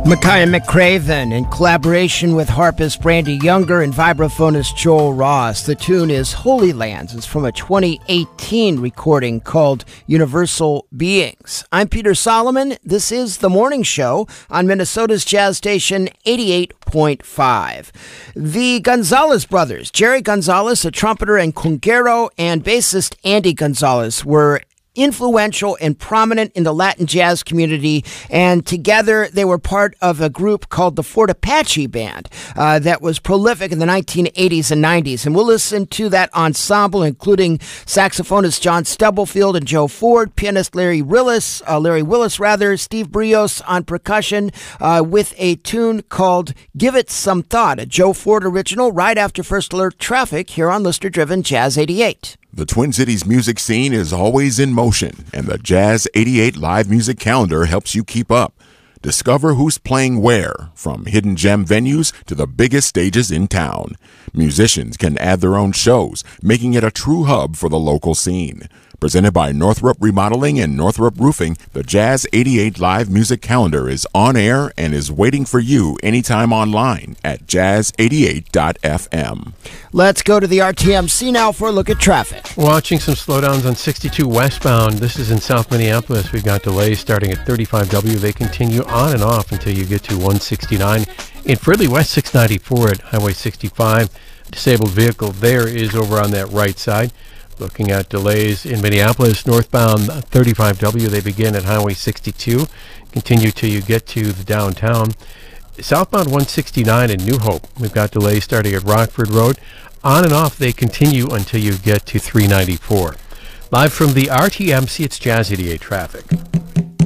Micaiah McCraven in collaboration with harpist Brandy Younger and vibraphonist Joel Ross. The tune is Holy Lands. It's from a 2018 recording called Universal Beings. I'm Peter Solomon. This is The Morning Show on Minnesota's Jazz Station 88.5. The Gonzalez brothers, Jerry Gonzalez, a trumpeter and conguero, and bassist Andy Gonzalez were influential and prominent in the Latin jazz community, and together they were part of a group called the Fort Apache Band that was prolific in the 1980s and 90s. And we'll listen to that ensemble, including saxophonist John Stubblefield and Joe Ford, pianist Larry Willis, Steve Brios on percussion, with a tune called Give It Some Thought, a Joe Ford original right after First Alert Traffic here on listener-driven Jazz 88. The Twin Cities music scene is always in motion, and the Jazz 88 live music calendar helps you keep up. Discover who's playing where, from hidden gem venues to the biggest stages in town. Musicians can add their own shows, making it a true hub for the local scene. Presented by Northrop Remodeling and Northrop Roofing, the Jazz 88 live music calendar is on air and is waiting for you anytime online at jazz88.fm. Let's go to the RTMC now for a look at traffic. Watching some slowdowns on 62 westbound. This is in South Minneapolis. We've got delays starting at 35W. They continue on and off until you get to 169. In Fridley West 694 at Highway 65. Disabled vehicle there is over on that right side. Looking at delays in Minneapolis, northbound 35W, they begin at Highway 62, continue till you get to the downtown. Southbound 169 in New Hope, we've got delays starting at Rockford Road. On and off, they continue until you get to 394. Live from the RTMC, it's Jazz 88 traffic.